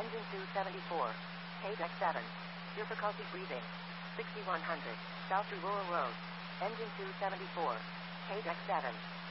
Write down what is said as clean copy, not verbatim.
Engine 274. Deck 7. Difficulty breathing. 6100. South to Rural Road. Engine 274. Deck 7.